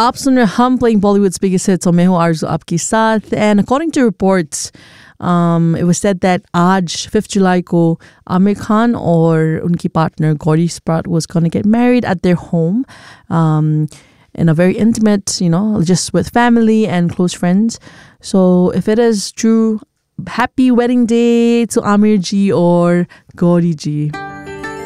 आप सुन रहे हम playing Bollywood's biggest hits और मैं हूँ आरज़ू आपके साथ. And according to reports, it was said that आज 5th July को आमिर खान और उनकी partner Gauri Sprat was going to get married at their home in a very intimate, just with family and close friends. So if it is true, happy wedding day to Amir ji or Gauri ji.